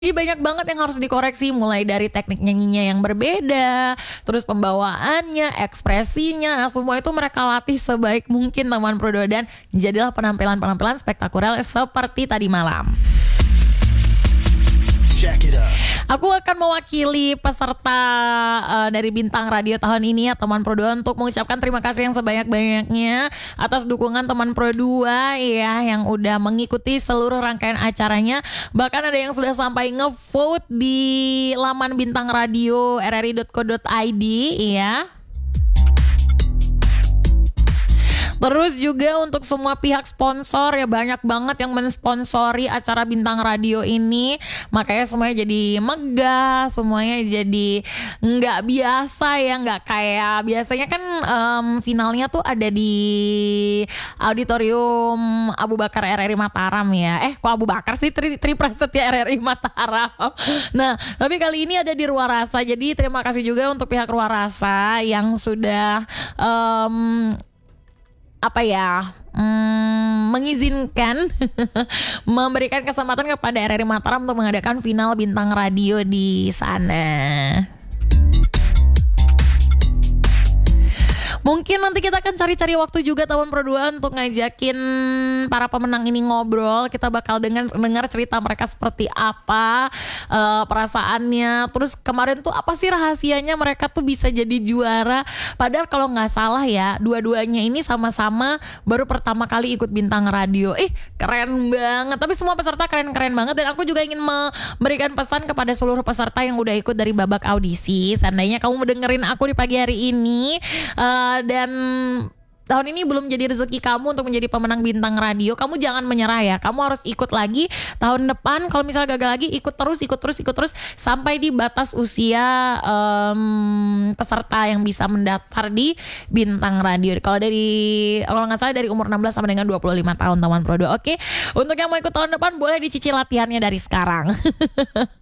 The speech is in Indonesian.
Jadi banyak banget yang harus dikoreksi, mulai dari teknik nyanyinya yang berbeda, terus pembawaannya, ekspresinya, nah semua itu mereka latih sebaik mungkin teman Prodo, dan jadilah penampilan-penampilan spektakuler seperti tadi malam. Aku akan mewakili peserta dari Bintang Radio tahun ini ya teman Pro 2 untuk mengucapkan terima kasih yang sebanyak-banyaknya atas dukungan teman Pro 2 ya yang udah mengikuti seluruh rangkaian acaranya. Bahkan ada yang sudah sampai ngevote di laman Bintang Radio rri.co.id ya. Terus juga untuk semua pihak sponsor ya, banyak banget yang mensponsori acara Bintang Radio ini. Makanya semuanya jadi megah, semuanya jadi nggak biasa ya, nggak kayak biasanya kan finalnya tuh ada di auditorium Abu Bakar RRI Mataram ya. Kok Abu Bakar sih, Tri Prasetya RRI Mataram. Nah, tapi kali ini ada di Ruarasa. Jadi terima kasih juga untuk pihak Ruarasa yang sudah mengizinkan memberikan kesempatan kepada RRI Mataram untuk mengadakan final Bintang Radio di sana. Mungkin nanti kita akan cari-cari waktu juga teman Pro 2 untuk ngajakin para pemenang ini ngobrol. Kita bakal dengar cerita mereka seperti apa perasaannya. Terus kemarin tuh apa sih rahasianya mereka tuh bisa jadi juara. Padahal kalau gak salah ya, dua-duanya ini sama-sama baru pertama kali ikut Bintang Radio. Keren banget. Tapi semua peserta keren-keren banget. Dan aku juga ingin memberikan pesan kepada seluruh peserta yang udah ikut dari babak audisi. Seandainya kamu mendengerin aku di pagi hari ini dan tahun ini belum jadi rezeki kamu untuk menjadi pemenang Bintang Radio, kamu jangan menyerah ya. Kamu harus ikut lagi tahun depan. Kalau misalnya gagal lagi, ikut terus sampai di batas usia peserta yang bisa mendaftar di Bintang Radio. Kalau nggak salah dari umur 16 sampai dengan 25 tahun teman Pro 2. Oke, untuk yang mau ikut tahun depan boleh dicicil latihannya dari sekarang.